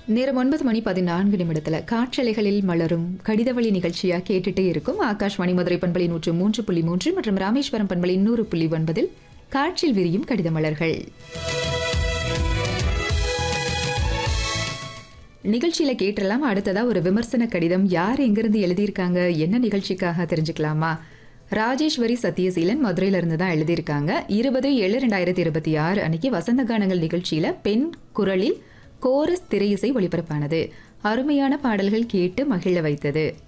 நேரம் 9:14 காற்றலைகளில் மலரும் கடிதவழி நிகழ்ச்சியா கேட்டுட்டே இருக்கும் ஆகாஷ்வாணி மதுரை பண்பலை 103.3 மற்றும் ராமேஸ்வரம் பண்பலை 100.9 காற்றில் விரியும் கடித மலர்கள். நிகழ்ச்சியில கேட்டலாம். அடுத்ததா ஒரு விமர்சன கடிதம். யார் எங்கிருந்து எழுதியிருக்காங்க, என்ன நிகழ்ச்சிக்காக தெரிஞ்சுக்கலாமா? ராஜேஸ்வரி சத்யசீலன் மதுரையில இருந்து தான் எழுதியிருக்காங்க. 20/7/2026 அன்னைக்கு வசந்த கானங்கள் நிகழ்ச்சியில பெண் குரலில் கோரஸ் திரையிசை ஒளிபரப்பானது. அருமையான பாடல்கள் கேட்டு மகிழ வைத்தது.